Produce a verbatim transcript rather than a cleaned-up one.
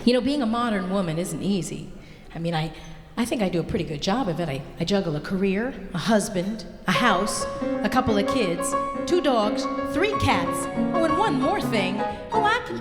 You know, being a modern woman isn't easy. I mean, I, I think I do a pretty good job of it. I, I juggle a career, a husband, a house, a couple of kids, two dogs, three cats, oh, and one more thing. Oh, I can